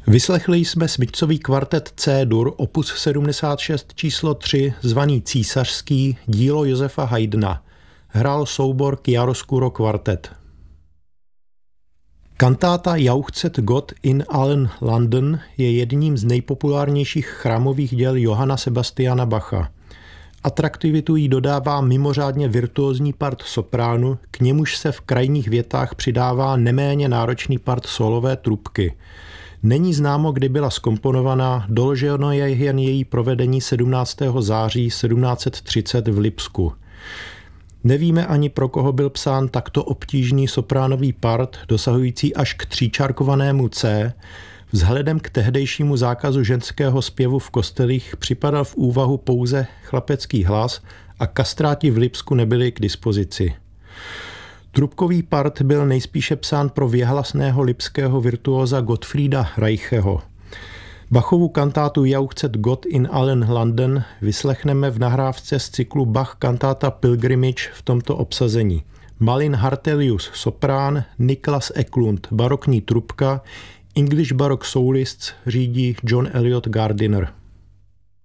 Vyslechli jsme Smithsový kvartet C-dur opus 76 číslo 3 zvaný Císařský, dílo Josefa Haydna. Hrál soubor Chiaroscuro kvartet. Kantáta Jauchzet Gott in allen Landen je jedním z nejpopulárnějších chrámových děl Johanna Sebastiana Bacha. Atraktivitu jí dodává mimořádně virtuózní part sopránu, k němuž se v krajních větách přidává neméně náročný part solové trubky. Není známo, kdy byla zkomponovaná, doloženo je jen její provedení 17. září 1730 v Lipsku. Nevíme ani, pro koho byl psán takto obtížný sopránový part, dosahující až k tříčárkovanému C. Vzhledem k tehdejšímu zákazu ženského zpěvu v kostelích připadal v úvahu pouze chlapecký hlas a kastráti v Lipsku nebyli k dispozici. Trubkový part byl nejspíše psán pro věhlasného lipského virtuóza Gottfrieda Reicheho. Bachovu kantátu Jauchzet Gott in allen Landen vyslechneme v nahrávce z cyklu Bach kantáta Pilgrimage v tomto obsazení. Malin Hartelius soprán, Niklas Eklund barokní trubka, English Baroque Solists řídí John Elliot Gardiner.